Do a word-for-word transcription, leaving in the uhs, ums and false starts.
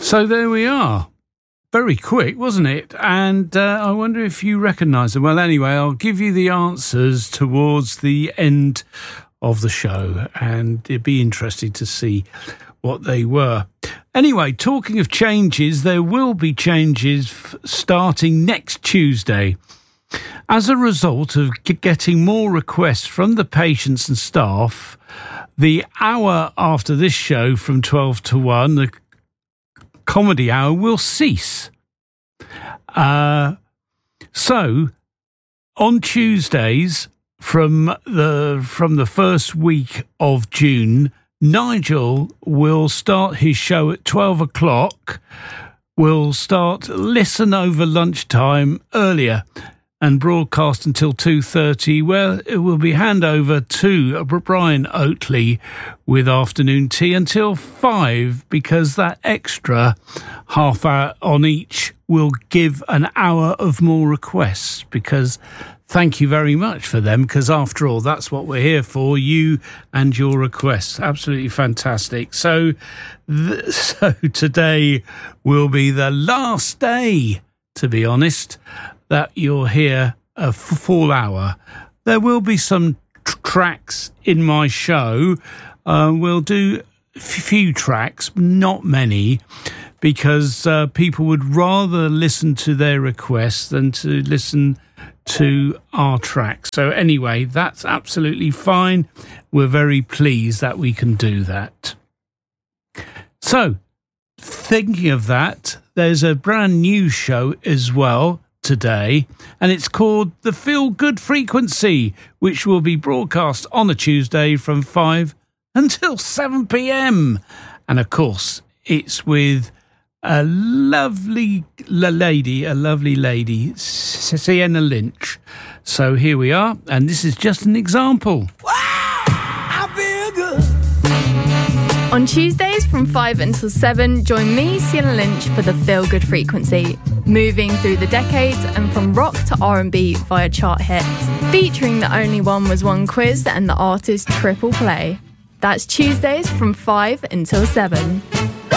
So there we are. Very quick, wasn't it? And uh, I wonder if you recognise them. Well, anyway, I'll give you the answers towards the end of the show, and it'd be interesting to see what they were. Anyway, talking of changes, there will be changes f- starting next Tuesday. As a result of g- getting more requests from the patients and staff, the hour after this show from twelve to one, the comedy hour, will cease. Uh, so, on Tuesdays from the from the first week of June, Nigel will start his show at twelve o'clock. We'll start Listen over lunchtime earlier and broadcast until two thirty, where it will be handover to Brian Oatley with afternoon tea until five, because that extra half hour on each will give an hour of more requests, because thank you very much for them, because after all, that's what we're here for, you and your requests. Absolutely fantastic. So, th- so today will be the last day, to be honest, that you'll hear a full hour. There will be some tr- tracks in my show. Uh, we'll do a few tracks, not many, because uh, people would rather listen to their requests than to listen to our tracks. So anyway, that's absolutely fine. We're very pleased that we can do that. So, thinking of that, there's a brand new show as well today, and it's called The Feel Good Frequency, which will be broadcast on a Tuesday from five until seven p.m. And of course, it's with a lovely lady, a lovely lady, Sienna Lynch. So here we are, and this is just an example. Wow, I feel good. On Tuesdays from five until seven, join me, Sienna Lynch, for the Feel Good Frequency, moving through the decades and from rock to R and B via chart hits, featuring the Only One Was One quiz and the artist Triple Play. That's Tuesdays from five until seven.